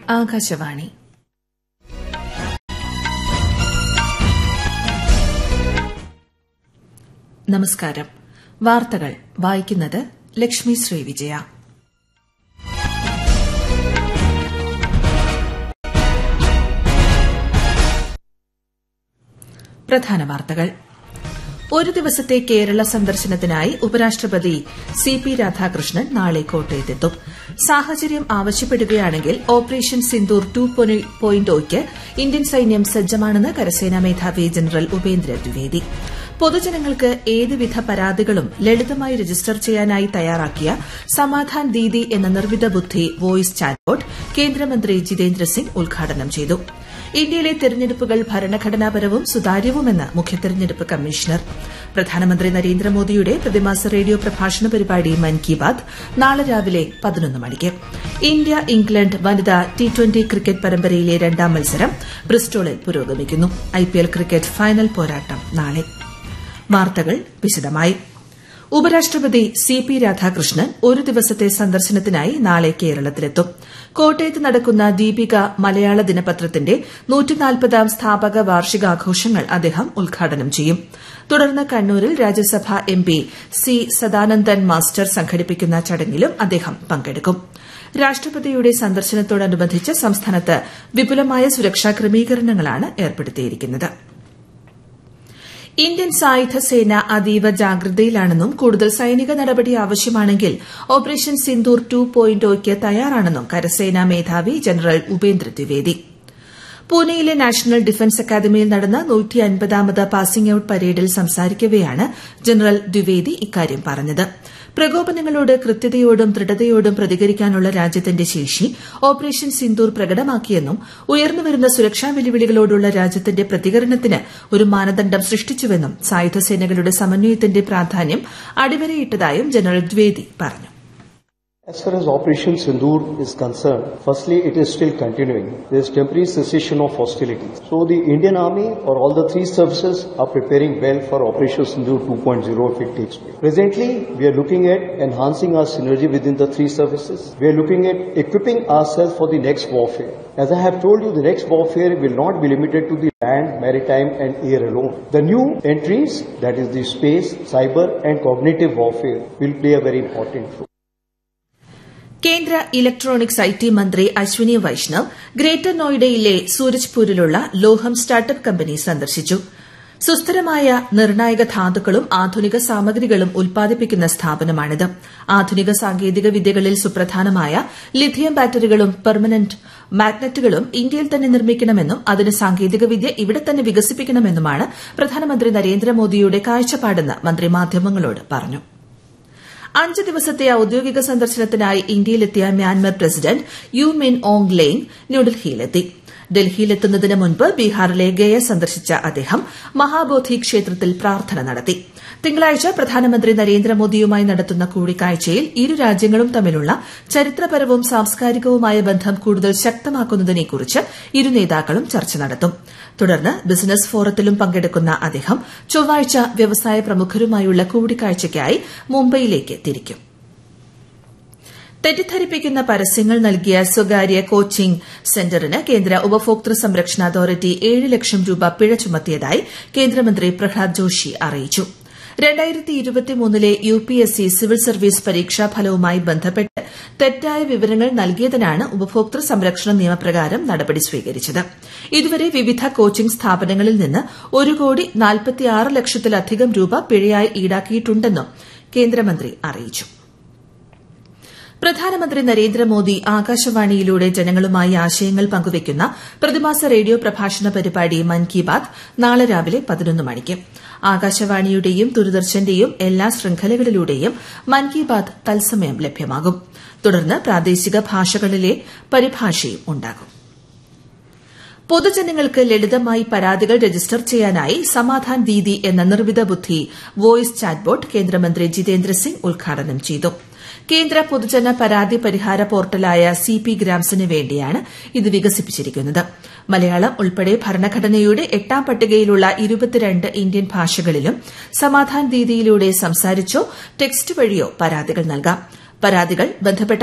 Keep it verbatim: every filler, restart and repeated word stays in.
ആകാശവാണി. നമസ്കാരം. വാർത്തകൾ വായിക്കുന്നത് ലക്ഷ്മി ശ്രീ വിജയ. പ്രധാന വാർത്തകൾ. ഒരു ദിവസത്തെ കേരള സന്ദർശനത്തിനായി ഉപരാഷ്ട്രപതി സി പി രാധാകൃഷ്ണൻ നാളെ കോട്ടയത്തെത്തും. സാഹചര്യം ആവശ്യപ്പെടുകയാണെങ്കിൽ operation Sindoor two point ഒയ്ക്ക് Indian സൈന്യം സജ്ജമാണെന്ന് കരസേനാ മേധാവി ജനറൽ ഉപേന്ദ്ര ദ്വിവേദി. പൊതുജനങ്ങൾക്ക് ഏതുവിധ പരാതികളും ലളിതമായി രജിസ്റ്റർ ചെയ്യാനായി തയ്യാറാക്കിയ സമാധാൻ ദീദി എന്ന നിർമ്മിത ബുദ്ധി വോയിസ് ചാറ്റ്ബോട്ട് കേന്ദ്രമന്ത്രി ജിതേന്ദ്ര സിംഗ് ഉദ്ഘാടനം ചെയ്തു. ഇന്ത്യയിലെ തെരഞ്ഞെടുപ്പുകൾ ഭരണഘടനാപരവും സുതാര്യവുമെന്ന് മുഖ്യ തെരഞ്ഞെടുപ്പ് കമ്മീഷണർ. പ്രധാനമന്ത്രി നരേന്ദ്രമോദിയുടെ പ്രതിമാസ റേഡിയോ പ്രഭാഷണ പരിപാടി മൻ കി ബാത് നാളെ രാവിലെ പതിനൊന്ന് മണിക്ക്. ഇന്ത്യ ഇംഗ്ലണ്ട് വനിതാ ടി ട്വന്റി ക്രിക്കറ്റ് പരമ്പരയിലെ രണ്ടാം മത്സരം ബ്രിസ്റ്റോളിൽ പുരോഗമിക്കുന്നു. ഐപിഎൽ ക്രിക്കറ്റ് ഫൈനൽ പോരാട്ടം നാളെ. വാർത്തകൾ വിശദമായി. ഉപരാഷ്ട്രപതി സി പി രാധാകൃഷ്ണൻ ഒരു ദിവസത്തെ സന്ദർശനത്തിനായി നാളെ കേരളത്തിലെത്തും. കോട്ടയത്ത് നടക്കുന്ന ദീപിക മലയാള ദിനപത്രത്തിന്റെ നൂറ്റിനാൽപ്പതാം സ്ഥാപക വാർഷികാഘോഷങ്ങൾ അദ്ദേഹം ഉദ്ഘാടനം ചെയ്യും. തുടർന്ന് കണ്ണൂരിൽ രാജ്യസഭാ M P C Sadanandan master സംഘടിപ്പിക്കുന്ന ചടങ്ങിലും അദ്ദേഹം പങ്കെടുക്കും. രാഷ്ട്രപതിയുടെ സന്ദർശനത്തോടനുബന്ധിച്ച് സംസ്ഥാനത്ത് വിപുലമായ സുരക്ഷാ ക്രമീകരണങ്ങളാണ് ഏർപ്പെടുത്തിയിരിക്കുന്നത്. ഇന്ത്യൻ സായുധ സേന അതീവ ജാഗ്രതയിലാണെന്നും കൂടുതൽ സൈനിക നടപടി ആവശ്യമാണെങ്കിൽ ഓപ്പറേഷൻ സിന്ദൂർ ടു പോയിന്റ് ഒയ്ക്ക് തയ്യാറാണെന്നും കരസേനാ മേധാവി ജനറൽ ഉപേന്ദ്ര ദ്വിവേദി. പൂനെയിലെ നാഷണൽ ഡിഫൻസ് അക്കാദമിയിൽ നടന്ന നൂറ്റി അൻപതാമത് പാസിംഗ് ഔട്ട് പരേഡിൽ സംസാരിക്കവെയാണ് ജനറൽ ദ്വിവേദി ഇക്കാര്യം പറഞ്ഞത്. പ്രകോപനങ്ങളോട് കൃത്യതയോടും ദൃഢതയോടും പ്രതികരിക്കാനുള്ള രാജ്യത്തിന്റെ ശേഷി ഓപ്പറേഷൻ സിന്ദൂർ പ്രകടമാക്കിയെന്നും ഉയർന്നുവരുന്ന സുരക്ഷാ വെല്ലുവിളികളോടുള്ള രാജ്യത്തിന്റെ പ്രതികരണത്തിന് ഒരു മാനദണ്ഡം സൃഷ്ടിച്ചുവെന്നും സായുധസേനകളുടെ സമന്വയത്തിന്റെ പ്രാധാന്യം അടിവരയിട്ടതായും ജനറൽ ദ്വിവേദി പറഞ്ഞു. As far as Operation Sindoor is concerned, firstly, it is still continuing. There is temporary cessation of hostilities. So the Indian Army or all the three services are preparing well for Operation Sindoor two point oh if it takes place. Presently, we are looking at enhancing our synergy within the three services. We are looking at equipping ourselves for the next warfare. As I have told you, the next warfare will not be limited to the land, maritime and air alone. The new entries, that is the space, cyber and cognitive warfare, will play a very important role. കേന്ദ്ര electronics I T മന്ത്രി Ashwini Vaishnav greater നോയിഡയിലെ സൂരജ്പൂരിലുള്ള ലോഹം startup company സന്ദർശിച്ചു. സുസ്ഥിരമായ നിർണായക ധാതുക്കളും ആധുനിക സാമഗ്രികളും ഉൽപ്പാദിപ്പിക്കുന്ന സ്ഥാപനമാണിത്. ആധുനിക സാങ്കേതിക വിദ്യകളിൽ സുപ്രധാനമായ ലിഥിയം ബാറ്ററികളും പെർമനന്റ് മാഗ്നറ്റുകളും ഇന്ത്യയിൽ തന്നെ നിർമ്മിക്കണമെന്നും അതിന് സാങ്കേതികവിദ്യ ഇവിടെ തന്നെ വികസിപ്പിക്കണമെന്നുമാണ് പ്രധാനമന്ത്രി നരേന്ദ്രമോദിയുടെ കാഴ്ചപ്പാടെന്ന് മന്ത്രി മാധ്യമങ്ങളോട് പറഞ്ഞു. അഞ്ച് ദിവസത്തെ ഔദ്യോഗിക സന്ദർശനത്തിനായി ഇന്ത്യയിലെത്തിയ മ്യാൻമർ പ്രസിഡന്റ് യു മിൻ ഓങ് ലെയ്ങ് ന്യൂഡൽഹിയിലെത്തി. ഡൽഹിയിലെത്തുന്നതിന് മുൻപ് ബീഹാറിലെ ഗയ സന്ദർശിച്ച അദ്ദേഹം മഹാബോധി ക്ഷേത്രത്തിൽ പ്രാർത്ഥന നടത്തി. തിങ്കളാഴ്ച പ്രധാനമന്ത്രി നരേന്ദ്രമോദിയുമായി നടത്തുന്ന കൂടിക്കാഴ്ചയിൽ ഇരു രാജ്യങ്ങളും തമ്മിലുള്ള ചരിത്രപരവും സാംസ്കാരികവുമായ ബന്ധം കൂടുതൽ ശക്തമാക്കുന്നതിനെക്കുറിച്ച് ഇരു നേതാക്കളും ചർച്ച നടത്തും. തുടർന്ന് ബിസിനസ് ഫോറത്തിലും പങ്കെടുക്കുന്ന അദ്ദേഹം ചൊവ്വാഴ്ച വ്യവസായ പ്രമുഖരുമായുള്ള കൂടിക്കാഴ്ചയ്ക്കായി മുംബൈയിലേക്ക് തിരിക്കും. തെറ്റിദ്ധരിപ്പിക്കുന്ന പരസ്യങ്ങൾ നൽകിയ സ്വകാര്യ കോച്ചിംഗ് സെന്ററിന് കേന്ദ്ര ഉപഭോക്തൃ സംരക്ഷണ അതോറിറ്റി ഏഴ് ലക്ഷം രൂപ പിഴ ചുമത്തിയതായി കേന്ദ്രമന്ത്രി പ്രഹ്ലാദ് ജോഷി അറിയിച്ചു. രണ്ടായിരത്തി ഇരുപത്തിമൂന്നിലെ U P S C civil service പരീക്ഷാ ഫലവുമായി ബന്ധപ്പെട്ട് തെറ്റായ വിവരങ്ങൾ നൽകിയതിനാണ് ഉപഭോക്തൃ സംരക്ഷണ നിയമപ്രകാരം നടപടി സ്വീകരിച്ചത്. ഇതുവരെ വിവിധ കോച്ചിംഗ് സ്ഥാപനങ്ങളിൽ നിന്ന് ഒരു കോടി നാൽപ്പത്തിയാറ് ലക്ഷത്തിലധികം രൂപ പിഴയായി ഈടാക്കിയിട്ടുണ്ടെന്നും കേന്ദ്രമന്ത്രി അറിയിച്ചു. പ്രധാനമന്ത്രി നരേന്ദ്രമോദി ആകാശവാണിയിലൂടെ ജനങ്ങളുമായി ആശയങ്ങൾ പങ്കുവയ്ക്കുന്ന പ്രതിമാസ റേഡിയോ പ്രഭാഷണ പരിപാടി മൻ കി ബാത് നാളെ രാവിലെ പതിനൊന്ന് മണിക്ക്. ആകാശവാണിയുടെയും ദൂരദർശന്റെയും എല്ലാ ശൃംഖലകളിലൂടെയും മൻ കി ബാത് തത്സമയം ലഭ്യമാകും. തുടർന്ന് പ്രാദേശിക ഭാഷകളിലെ പരിഭാഷയും ഉണ്ടാകും. പൊതുജനങ്ങൾക്ക് ലളിതമായി പരാതികൾ രജിസ്റ്റർ ചെയ്യാനായി സമാധാൻ ദീദി എന്ന നിർമ്മിത ബുദ്ധി വോയിസ് ചാറ്റ്ബോട്ട് കേന്ദ്രമന്ത്രി ജിതേന്ദ്ര സിംഗ് ഉദ്ഘാടനം ചെയ്തു. കേന്ദ്ര പൊതുജന പരാതി പരിഹാര പോർട്ടലായ സി പി ഗ്രാംസിന് വേണ്ടിയാണ് ഇത് വികസിപ്പിച്ചിരിക്കുന്നത്. മലയാളം ഉൾപ്പെടെ ഭരണഘടനയുടെ എട്ടാം പട്ടികയിലുള്ള ഇരുപത്തിരണ്ട് ഇന്ത്യൻ ഭാഷകളിലും സമാധാൻ ദീദിയിലൂടെ സംസാരിച്ചോ ടെക്സ്റ്റ് വഴിയോ പരാതികൾ നൽകാം. പരാതികൾ ബന്ധപ്പെട്ട